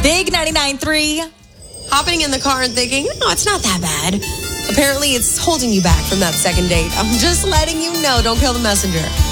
Big 99.3. Hopping in the car and thinking, no, it's not that bad. Apparently, it's holding you back from that second date. I'm just letting you know. Don't kill the messenger.